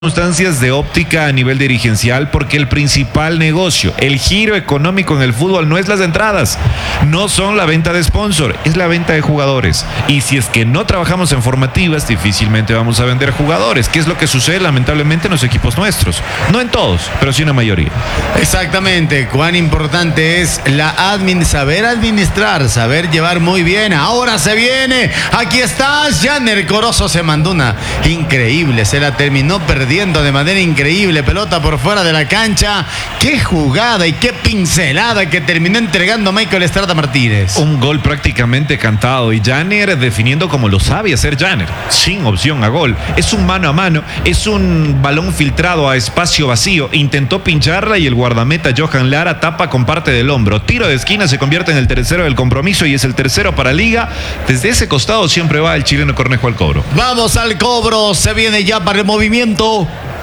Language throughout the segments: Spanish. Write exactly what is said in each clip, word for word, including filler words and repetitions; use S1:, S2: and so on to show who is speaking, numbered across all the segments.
S1: circunstancias de óptica a nivel dirigencial, porque el principal negocio, el giro económico en el fútbol no es las entradas, no son la venta de sponsor, es la venta de jugadores. Y si es que no trabajamos en formativas, difícilmente vamos a vender jugadores, que es lo que sucede lamentablemente en los equipos nuestros. No en todos, pero sí en la mayoría.
S2: Exactamente, cuán importante es la admin, saber administrar, saber llevar muy bien. Ahora se viene, aquí está, Janner Corozo se mandó una increíble, se la terminó perdiendo de manera increíble, pelota por fuera de la cancha. Qué jugada y qué pincelada que terminó entregando Michael Estrada Martínez.
S1: Un gol prácticamente cantado y Janner definiendo como lo sabe hacer Janner, sin opción a gol. Es un mano a mano, es un balón filtrado a espacio vacío, intentó pincharla y el guardameta Johan Lara tapa con parte del hombro. Tiro de esquina, se convierte en el tercero del compromiso y es el tercero para Liga. Desde ese costado siempre va el chileno Cornejo al cobro.
S2: Vamos al cobro, se viene ya para el movimiento.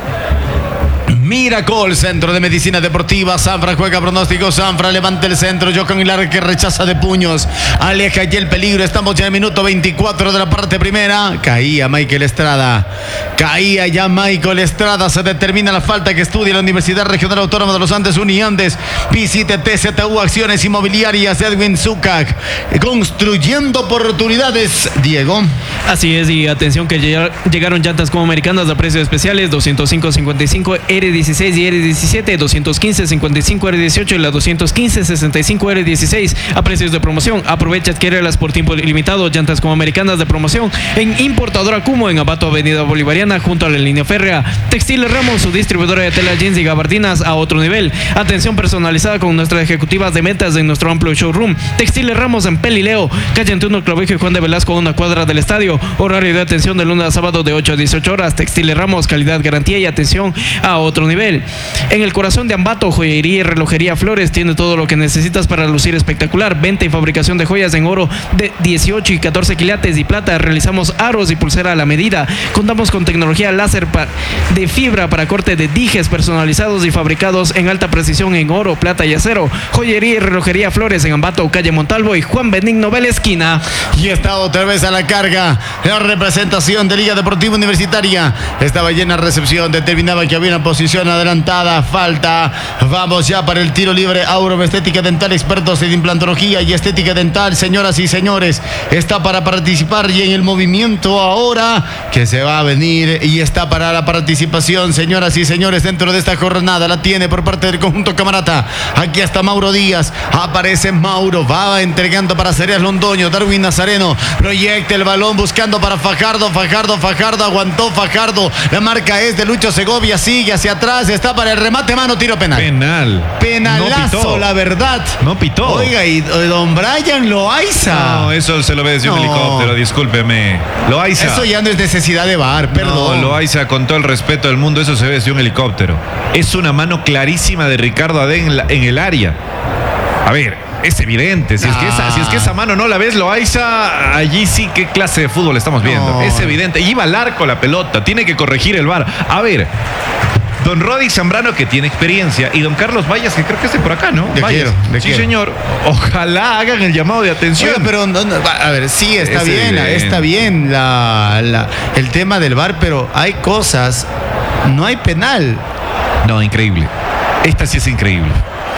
S2: Miracol, Centro de Medicina Deportiva. Sanfra juega pronóstico. Sanfra levanta el centro. Johan Hilar que rechaza de puños. Aleja ya el peligro. Estamos ya en el minuto veinticuatro de la parte primera. Caía Michael Estrada. Caía ya Michael Estrada. Se determina la falta que estudia la Universidad Regional Autónoma de los Andes, Uniandes. Visite T Z U Acciones Inmobiliarias. Edwin Zucac. Construyendo oportunidades. Diego.
S3: Así es, y atención que llegaron llantas como americanas a precios especiales. doscientos cinco cincuenta y cinco R dieciséis y R diecisiete, doscientos quince cincuenta y cinco R dieciocho y la doscientos quince sesenta y cinco R dieciséis a precios de promoción. Aprovecha, adquiérelas por tiempo ilimitado. Llantas como americanas de promoción en Importadora Cumo, en Abato Avenida Bolivariana, junto a la línea férrea. Textiles Ramos, su distribuidora de tela, jeans y gabardinas a otro nivel. Atención personalizada con nuestras ejecutivas de ventas en nuestro amplio showroom. Textiles Ramos en Pelileo, calle Antuno Clavijo y Juan de Velasco, una cuadra del estadio. Horario de atención de lunes a sábado de ocho a dieciocho horas. Textiles Ramos, calidad, garantía y atención a otro nivel. En el corazón de Ambato, joyería y relojería Flores, tiene todo lo que necesitas para lucir espectacular. Venta y fabricación de joyas en oro de dieciocho y catorce quilates y plata. Realizamos aros y pulsera a la medida. Contamos con tecnología láser de fibra para corte de dijes personalizados y fabricados en alta precisión en oro, plata y acero. Joyería y relojería Flores en Ambato, calle Montalvo y Juan Benigno Vela esquina.
S2: Y está otra vez a la carga la representación de Liga Deportiva Universitaria. Estaba llena recepción, determinaba que había una posición adelantada, falta. Vamos ya para el tiro libre. Aurum Estética Dental, expertos en implantología y estética dental, señoras y señores, está para participar y en el movimiento ahora que se va a venir y está para la participación, señoras y señores, dentro de esta jornada. La tiene por parte del conjunto Camarata. Aquí está Mauro Díaz, aparece Mauro, va entregando para Cereas Londoño. Darwin Nazareno proyecta el balón buscando para Fajardo, Fajardo, Fajardo, aguantó Fajardo, la marca es de Lucho Segovia, sigue hacia atrás, está para el remate, mano, tiro penal.
S1: Penal.
S2: Penalazo, no la verdad.
S1: No pitó.
S2: Oiga, y don Brian Loaiza.
S1: No, eso se lo ve desde no. un helicóptero, discúlpeme. Loaiza.
S2: Eso ya no es necesidad de V A R, perdón.
S1: No, Loaiza, con todo el respeto del mundo, eso se ve desde un helicóptero. Es una mano clarísima de Ricardo Adén en, la, en el área. A ver, es evidente, si, ah. es que esa, si es que esa mano no la ves, Loaiza, allí sí, qué clase de fútbol estamos viendo. No. Es evidente, y iba al arco la pelota, tiene que corregir el V A R. A ver, don Rodi Zambrano, que tiene experiencia, y don Carlos Vallas, que creo que es de por acá, ¿no?
S2: De
S1: Vallas.
S2: Quiero, de
S1: sí,
S2: quiero.
S1: señor. Ojalá hagan el llamado de atención.
S2: Oiga, pero no, no, a ver, sí, está
S1: es
S2: bien,
S1: evidente.
S2: está bien la, la, el tema del V A R, pero hay cosas, no hay penal.
S1: No, increíble. Esta sí es increíble.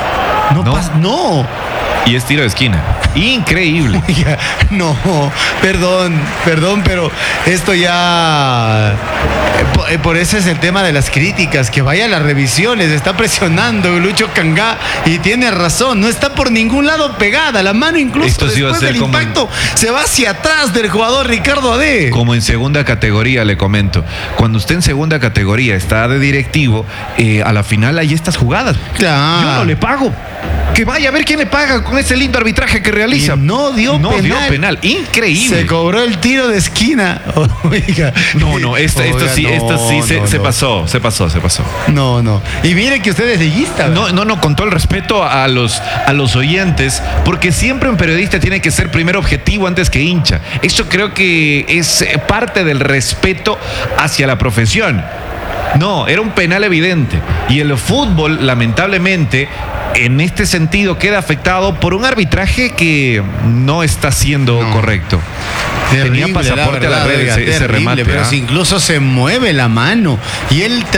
S2: No,
S1: no.
S2: Pas, no.
S1: Y es tiro de esquina. Increíble.
S2: Oiga, no, perdón, perdón, pero esto ya... Por, por eso es el tema de las críticas, que vaya a las revisiones, está presionando Lucho Cangá y tiene razón, no está por ningún lado pegada, la mano incluso esto sí después del impacto en... se va hacia atrás del jugador Ricardo Adé.
S1: Como en segunda categoría, le comento, cuando usted en segunda categoría está de directivo, eh, a la final hay estas jugadas.
S2: Claro.
S1: Yo no le pago. Que vaya a ver quién le paga con ese lindo arbitraje que realiza.
S2: Y no dio
S1: no
S2: penal.
S1: dio penal. Increíble.
S2: Se cobró el tiro de esquina. Oiga.
S1: No, no, esta, Oiga, esto sí, no, esto sí no, se, no. se pasó, se pasó, se pasó.
S2: No, no. Y mire que usted es liguista.
S1: No, no, no, con todo el respeto a los, a los oyentes, porque siempre un periodista tiene que ser primero objetivo antes que hincha. Eso creo que es parte del respeto hacia la profesión. No, era un penal evidente. Y el fútbol, lamentablemente, en este sentido queda afectado por un arbitraje que no está siendo no. correcto.
S2: Terrible,
S1: tenía pasaporte
S2: la verdad,
S1: a la red
S2: oiga,
S1: ese, ese
S2: terrible,
S1: remate.
S2: pero
S1: ¿ah?
S2: si incluso se mueve la mano y él